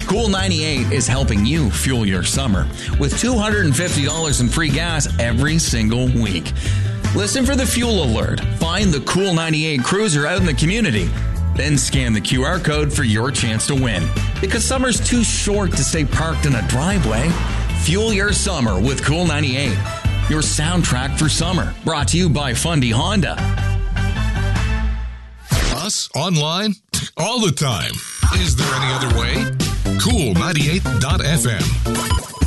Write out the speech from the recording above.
Cool 98 is helping you fuel your summer with $250 in free gas every single week. Listen for the fuel alert. Find the Cool 98 cruiser out in the community. Then scan the QR code for your chance to win. Because summer's too short to stay parked in a driveway. Fuel your summer with Cool 98. Your soundtrack for summer. Brought to you by Fundy Honda. Us online all the time. Is there any other way? Cool98.fm.